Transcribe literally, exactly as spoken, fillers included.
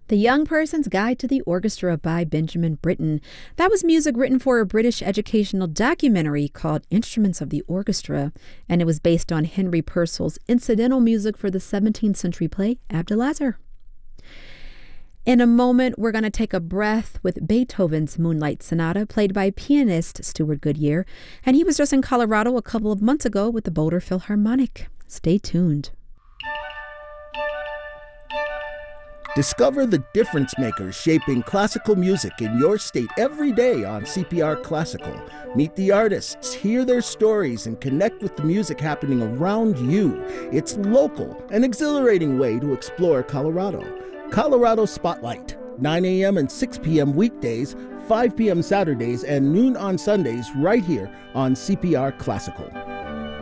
The Young Person's Guide to the Orchestra by Benjamin Britten. That was music written for a British educational documentary called Instruments of the Orchestra, and it was based on Henry Purcell's incidental music for the seventeenth century play Abdelazar. In a moment, we're going to take a breath with Beethoven's Moonlight Sonata, played by pianist Stewart Goodyear, and he was just in Colorado a couple of months ago with the Boulder Philharmonic. Stay tuned. Discover the difference makers shaping classical music in your state every day on C P R Classical. Meet the artists, hear their stories, and connect with the music happening around you. It's local, an exhilarating way to explore Colorado. Colorado Spotlight, nine a.m. and six p.m. weekdays, five p.m. Saturdays, and noon on Sundays right here on C P R Classical.